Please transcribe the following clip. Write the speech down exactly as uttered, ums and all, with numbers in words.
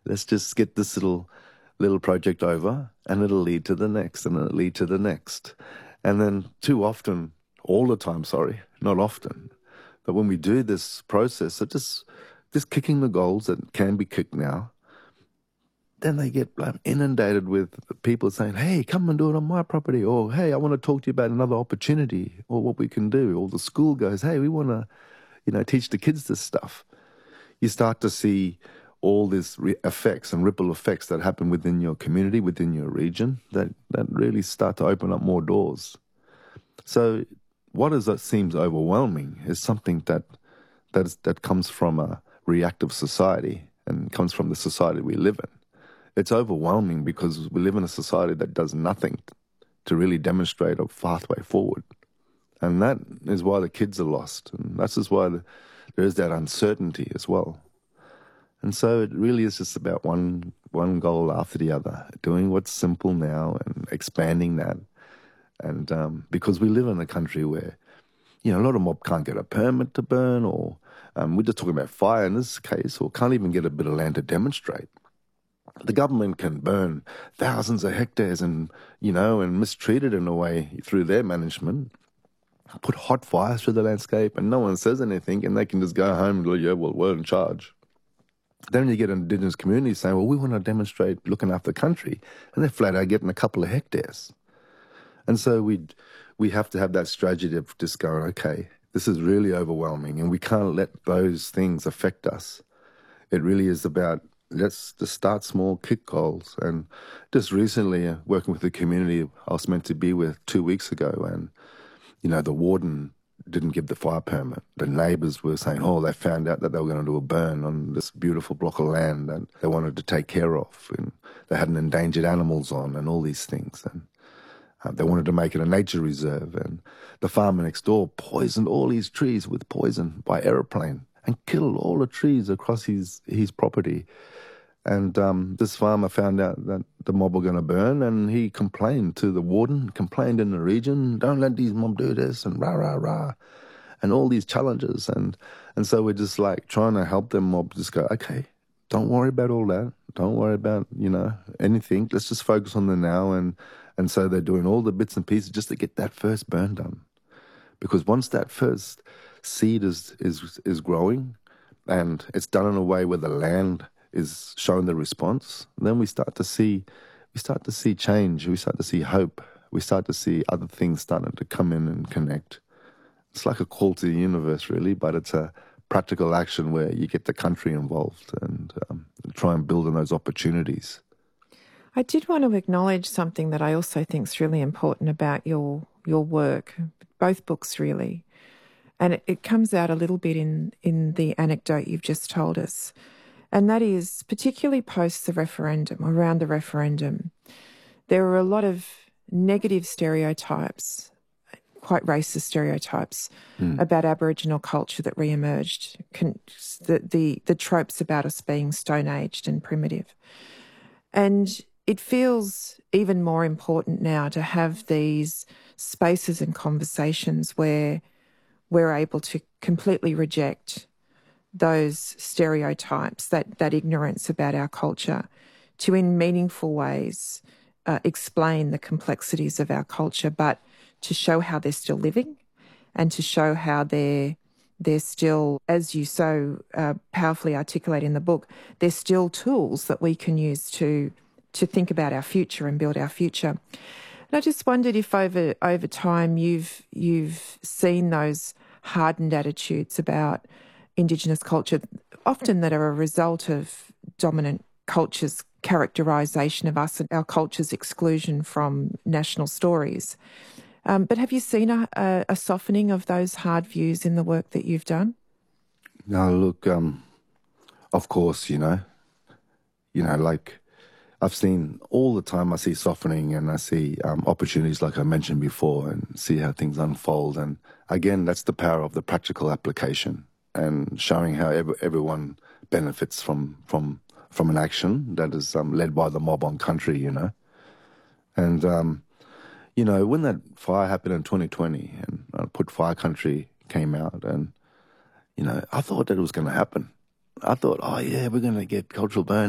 let's just get this little little project over, and it'll lead to the next, and it'll lead to the next. And then too often, all the time, sorry, not often, but when we do this process of just, just kicking the goals that can be kicked now, then they get like, inundated with people saying, hey, come and do it on my property, or hey, I want to talk to you about another opportunity, or what we can do. Or the school goes, hey, we want to, you know, teach the kids this stuff. You start to see all these re- effects and ripple effects that happen within your community, within your region, that, that really start to open up more doors. So what is that seems overwhelming is something that that, is, that comes from a reactive society and comes from the society we live in. It's overwhelming because we live in a society that does nothing to really demonstrate a pathway forward. And that is why the kids are lost. And that's just why the, there is that uncertainty as well. And so it really is just about one one goal after the other, doing what's simple now and expanding that. And um, because we live in a country where, you know, a lot of mob can't get a permit to burn, or um, we're just talking about fire in this case, or can't even get a bit of land to demonstrate. The government can burn thousands of hectares and, you know, and mistreat it in a way through their management, put hot fires through the landscape, and no one says anything, and they can just go home and go, yeah, well, we're in charge. Then you get Indigenous communities saying, well, we want to demonstrate looking after the country, and they're flat out getting a couple of hectares. And so we we have to have that strategy of just going, okay, this is really overwhelming, and we can't let those things affect us. It really is about, let's just start small, kick goals. And just recently, uh, working with the community I was meant to be with two weeks ago, and, you know, the warden didn't give the fire permit. The neighbours were saying, oh, they found out that they were going to do a burn on this beautiful block of land that they wanted to take care of. And they had an endangered animals on and all these things. And uh, they wanted to make it a nature reserve. And the farmer next door poisoned all his trees with poison by aeroplane and killed all the trees across his, his property. And um, this farmer found out that the mob were going to burn, and he complained to the warden, complained in the region, don't let these mob do this, and rah, rah, rah, and all these challenges. And and so we're just like trying to help them mob just go, okay, don't worry about all that. Don't worry about, you know, anything. Let's just focus on the now. And, and so they're doing all the bits and pieces just to get that first burn done. Because once that first seed is is is growing, and it's done in a way where the land is showing the response, then we start to see we start to see change, we start to see hope, we start to see other things starting to come in and connect. It's like a call to the universe, really, but it's a practical action where you get the country involved and um, try and build on those opportunities. I did want to acknowledge something that I also think is really important about your your work, both books really, and it, it comes out a little bit in, in the anecdote you've just told us. And that is, particularly post the referendum, around the referendum, there were a lot of negative stereotypes, quite racist stereotypes, mm. about Aboriginal culture that re-emerged, Con- the, the, the tropes about us being stone-aged and primitive. And it feels even more important now to have these spaces and conversations where we're able to completely reject those stereotypes, that, that ignorance about our culture, to in meaningful ways uh, explain the complexities of our culture, but to show how they're still living and to show how they're, they're still, as you so uh, powerfully articulate in the book, they're still tools that we can use to, to think about our future and build our future. And I just wondered if over, over time you've, you've seen those hardened attitudes about Indigenous culture, often that are a result of dominant culture's characterisation of us and our culture's exclusion from national stories. Um, but have you seen a, a, a softening of those hard views in the work that you've done? No, look, um, of course, you know, you know, like I've seen all the time, I see softening and I see um, opportunities like I mentioned before and see how things unfold. And again, that's the power of the practical application and showing how every, everyone benefits from from from an action that is um, led by the mob on country, you know. And, um, you know, when that fire happened in twenty twenty and uh, Put Fire Country came out and, you know, I thought that it was going to happen. I thought, oh, yeah, we're going to get cultural burn